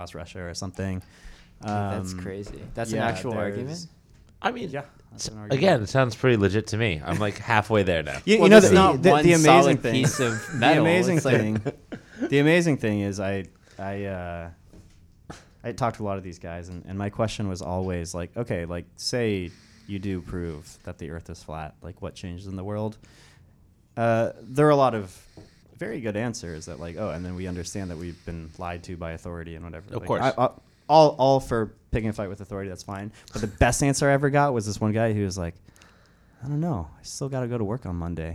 across Russia or something. That's crazy. That's an yeah, actual argument. there's- I mean, Yeah. that's an argument. again, it sounds pretty legit to me. I'm like halfway there now. You Well, know, there's not one the amazing solid thing, piece of metal. The amazing It's like- thing, the amazing thing is I talked to a lot of these guys, and my question was always like, okay, like say you do prove that the Earth is flat, like what changes in the world? There are a lot of very good answers that like, oh, and then we understand that we've been lied to by authority and whatever. Of Like, course. all for picking a fight with authority. That's fine. But the best answer I ever got was this one guy who was like, I don't know, I still got to go to work on Monday.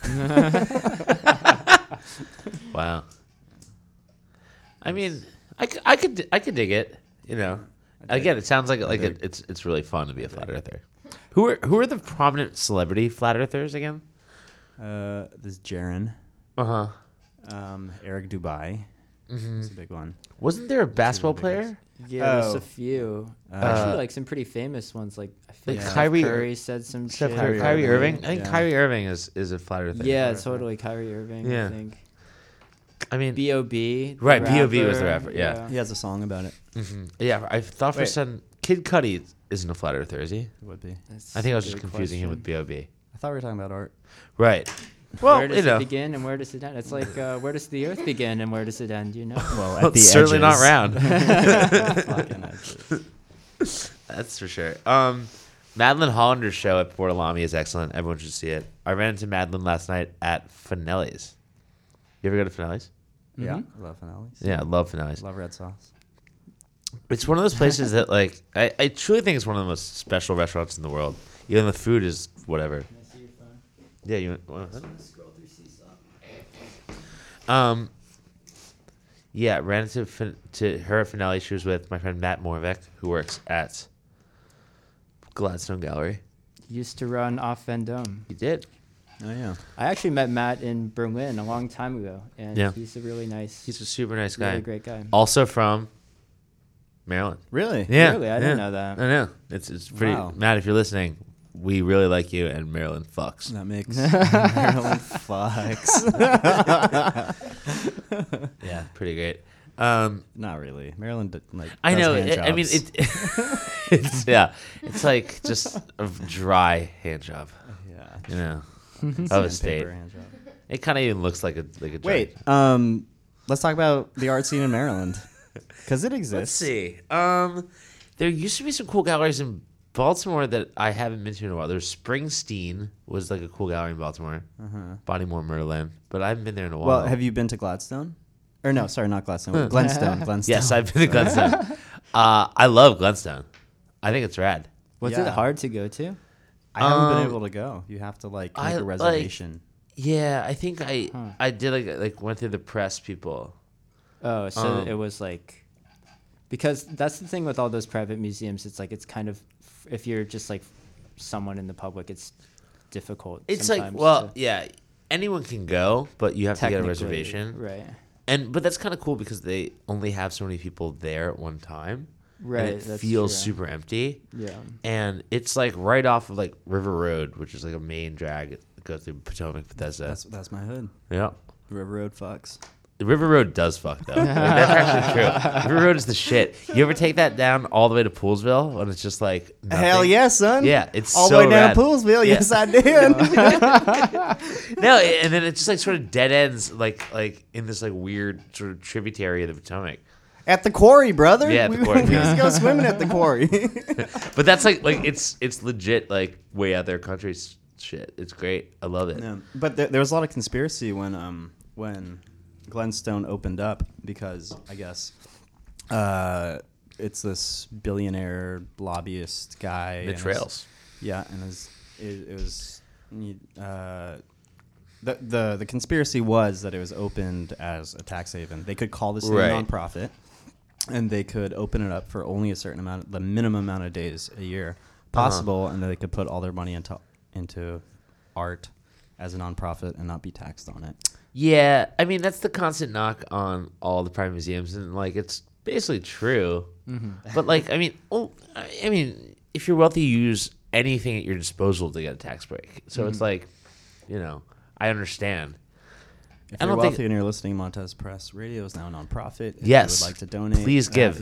Wow. I mean, I could dig it. You know, again, it sounds like it's really fun to be a flat earther. Who are the prominent celebrity flat earthers again? This Jaron, Uh huh. Eric Dubai. Mm-hmm. That's a big one. Wasn't there a basketball big player? Yeah, there's Oh. a few. Uh, Actually, like some pretty famous ones. Like I feel Like like Kyrie- Curry said some Steph shit. Curry, Kyrie Irving. Irving, I think yeah. Kyrie Irving is a flat earther. Yeah, Flat earther. totally. Kyrie Irving. Yeah. I think. I mean, B.O.B. the Right, B.O.B. was the rapper, rapper, yeah. He has a song about it. yeah. I thought for a Wait. second, Kid Cudi isn't a flat earther, is he? It would be. That's I think I was a just good confusing him with question. B.O.B. I thought we were talking about art. Right. Well, where does you know, it begin and where does it end? It's like where does the Earth begin and where does it end? You know. Well, Well, it's certainly not round. Fucking edges. That's for sure. Madeline Hollander's show at Port Alami is excellent. Everyone should see it. I ran into Madeline last night at Finelli's. You ever go to Finelli's? Yeah, Mhm. I love finales. Yeah, I love Finelli's. Love red sauce. It's one of those places that, like, I truly think it's one of the most special restaurants in the world. Even the food is whatever. Yeah, you want yeah, ran to her at Finale. She was with my friend Matt Morvek, who works at Gladstone Gallery. Used to run off Vendôme. He did. Oh yeah. I actually met Matt in Berlin a long time ago, and Yeah. he's a really nice, He's a super nice guy. really great guy. Also from Maryland. Really? Yeah, Really? I didn't yeah. know that. I know. It's pretty. Wow. Matt, if you're listening, we really like you, and Maryland fucks. That makes Maryland fucks. Yeah, pretty great. Not really. Maryland like. I does know. hand I mean, jobs. it's yeah. It's like just a dry hand job. Yeah. You know, of a Sandpaper state. hand job. It kind of even looks like a job. Wait. Let's talk about the art scene in Maryland, because it exists. Let's see. There used to be some cool galleries in Baltimore that I haven't been to in a while. There's Springsteen was like a cool gallery in Baltimore. Bodymore, Murderland, but I haven't been there in a while. Well, have you been to Gladstone? Or no, sorry, not Gladstone. Glenstone. Glenstone. Yes, I've been to Glenstone. I love Glenstone. I think it's rad. Was Yeah. it hard to go to? I haven't been able to go. You have to like make I, a like- reservation. Yeah, I think I did like went through the press people. Oh, so Um, it was like, because that's the thing with all those private museums. It's like it's kind of, if you're just like someone in the public, it's difficult. It's like, sometimes well, to yeah, anyone can go, but you have to get a technically- reservation. right? But that's kind of cool because they only have so many people there at one time. Right, And it that's feels true. super empty. Yeah. And it's like right off of like River Road, which is like a main drag that goes through Potomac, Bethesda. That's my hood. Yeah. River Road fucks. The River Road does fuck though. Like, that's actually true. River Road is the shit. You ever take that down all the way to Poolsville when it's just like nothing? Hell yeah, son. Yeah, it's all so the way down rad. Poolsville. Yeah. Yes, I did. No, and then it just like sort of dead ends like in this like weird sort of tributary of the Potomac. At the quarry, brother. Yeah, at the we, quarry, we yeah. used to go swimming at the quarry. But that's like it's legit like way out there country shit. It's great. I love it. Yeah. But there was a lot of conspiracy when Glenstone opened up, because I guess it's this billionaire lobbyist guy. Mitch and his- Rails. Yeah, and it was the conspiracy was that it was opened as a tax haven. They could call this Right. a nonprofit, and they could open it up for only a certain amount, the minimum amount of days a year possible, and then they could put all their money into art as a nonprofit and not be taxed on it. Yeah, I mean that's the constant knock on all the private museums, and like it's basically true. But like, I mean, if you're wealthy, you use anything at your disposal to get a tax break. So it's like, you know, I understand. If I you're don't think- wealthy and you're listening, Montez Press Radio is now a nonprofit. If Yes. you would like to donate, Please give.